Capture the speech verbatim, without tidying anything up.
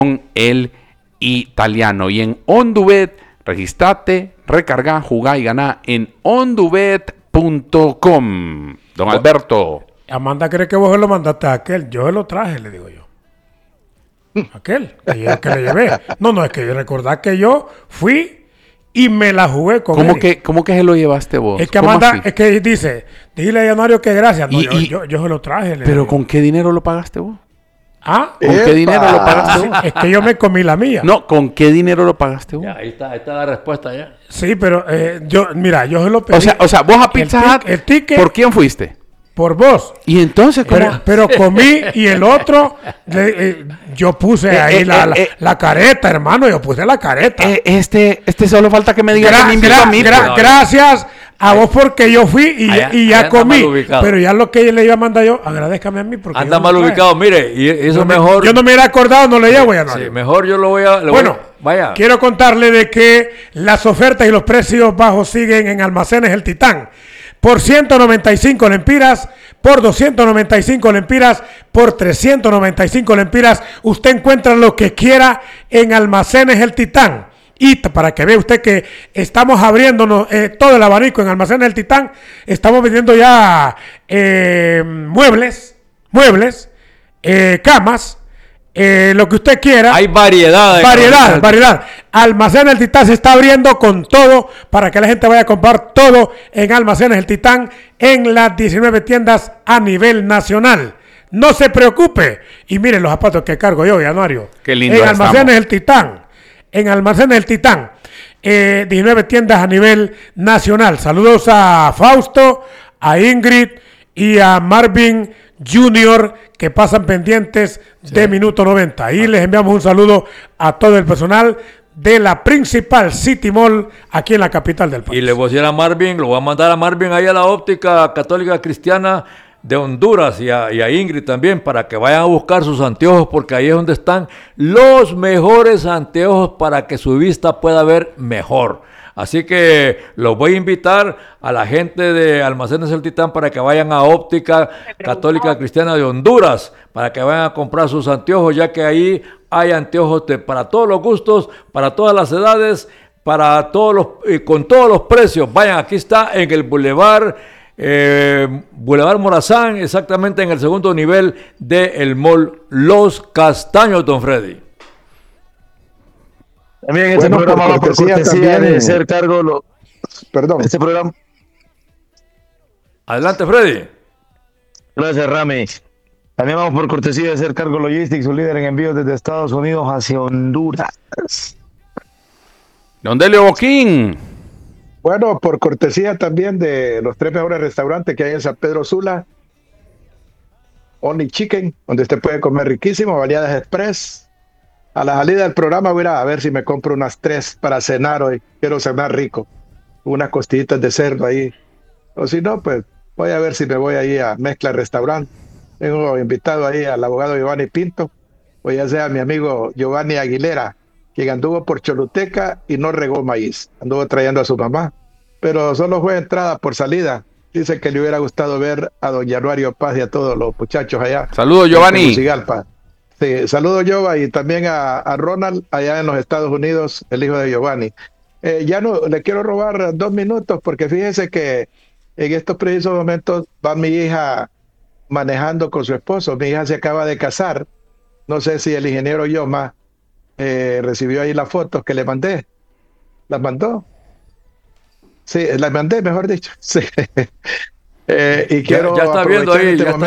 el italiano. Y en OnDubet, registrate, recarga, jugá y ganá en ondubet punto com. Don Alberto. Amanda cree que vos se lo mandaste a aquel. Yo se lo traje, le digo yo. Aquel, que, yo, que le llevé. No, no, es que recordad que yo fui y me la jugué con ¿Cómo él. que, ¿Cómo que se lo llevaste vos? Es que Amanda, es que dice, dile a Mario que gracias. No, y, yo, y, yo, yo se lo traje. Le ¿Pero digo. con qué dinero lo pagaste vos? ¿Ah? ¿Con ¡Epa! qué dinero lo pagaste vos? Es que yo me comí la mía. No, ¿con qué dinero lo pagaste vos? Ya, ahí está, ahí está la respuesta ya. Sí, pero eh, yo, mira, yo se lo pedí. O sea, o sea, vos a Pizza Hut, el ticket, ¿por quién fuiste? Por vos. Y entonces, ¿cómo? Pero, pero comí y el otro, le, eh, yo puse Eh, ahí eh, la, eh, la, eh. la careta, hermano, yo puse la careta. Eh, este, este solo falta que me diga Gra- que me invitó gra- a mí. gra- no, gracias a vos porque yo fui y, Allá- y ya allá anda comí. mal ubicado. Pero ya lo que le iba a mandar yo, agradezcame a mí porque Anda yo mal no traje. ubicado, mire, y eso Yo me- mejor. Yo no me hubiera acordado, no le llevo ya no. Sí, mejor yo lo voy a. le voy- Bueno, vaya. quiero contarle de que las ofertas y los precios bajos siguen en Almacenes El Titán. Por ciento noventa y cinco lempiras, por doscientos noventa y cinco lempiras, por trescientos noventa y cinco lempiras, usted encuentra lo que quiera en Almacenes El Titán. Y t- para que vea usted que estamos abriéndonos eh, todo el abanico en Almacenes El Titán, estamos vendiendo ya eh, muebles, muebles, eh, camas, eh, lo que usted quiera. Hay variedad. de Variedad, cosas. variedad. Almacenes El Titán se está abriendo con todo para que la gente vaya a comprar todo en Almacenes El Titán en las diecinueve tiendas a nivel nacional. No se preocupe. Y miren los zapatos que cargo yo, Januario. Qué lindo En estamos. Almacenes El Titán. En Almacenes El Titán. Eh, diecinueve tiendas a nivel nacional. Saludos a Fausto, a Ingrid y a Marvin Junior que pasan pendientes de Minuto noventa. Y les enviamos un saludo a todo el personal de la principal City Mall aquí en la capital del país. Y le voy a decir a Marvin, lo voy a mandar a Marvin ahí a la óptica católica cristiana de Honduras y a, y a Ingrid también para que vayan a buscar sus anteojos porque ahí es donde están los mejores anteojos para que su vista pueda ver mejor. Así que los voy a invitar a la gente de Almacenes El Titán para que vayan a Óptica Católica Cristiana de Honduras, para que vayan a comprar sus anteojos, ya que ahí hay anteojos de, para todos los gustos, para todas las edades, para todos los, eh, con todos los precios. Vayan, aquí está en el Boulevard, eh, Boulevard Morazán, exactamente en el segundo nivel del mall Los Castaños, don Freddy. También este Bueno, programa por va por cortesía cortesía también. de ser cargo. Lo, Perdón. este programa. Adelante, Freddy. Gracias, Rami. También vamos por cortesía de ser cargo Logistics, su líder en envíos desde Estados Unidos hacia Honduras. Don Delio Boquín. Bueno, por cortesía también de los tres mejores restaurantes que hay en San Pedro Sula. Only Chicken, donde usted puede comer riquísimo, variedades express. A la salida del programa voy a ir a ver si me compro unas tres para cenar hoy. Quiero cenar rico. Unas costillitas de cerdo ahí. O si no, pues voy a ver si me voy ahí a Mezcla Restaurant. Tengo invitado ahí al abogado Giovanni Pinto, o ya sea mi amigo Giovanni Aguilera, quien anduvo por Choluteca y no regó maíz. Anduvo trayendo a su mamá. Pero solo fue entrada por salida. Dice que le hubiera gustado ver a don Januario Paz y a todos los muchachos allá. Saludos, Giovanni. En Tegucigalpa. Sí, saludos, Giova, y también a, a Ronald allá en los Estados Unidos, el hijo de Giovanni. Eh, ya no le quiero robar dos minutos porque fíjese que en estos precisos momentos va mi hija manejando con su esposo. Mi hija se acaba de casar. No sé si el ingeniero Yoma eh, recibió ahí las fotos que le mandé. ¿Las mandó? Sí, las mandé, mejor dicho. Sí. Eh, y Ya, quiero ya está viendo aprovechar ahí, este ya está momento